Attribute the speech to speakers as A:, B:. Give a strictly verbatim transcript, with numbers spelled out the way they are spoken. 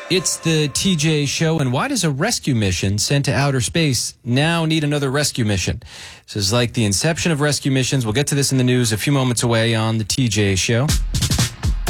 A: It's the T J Show, and why does a rescue mission sent to outer space now need another rescue mission? This is like the inception of rescue missions. We'll get to this in the news a few moments away on the T J Show.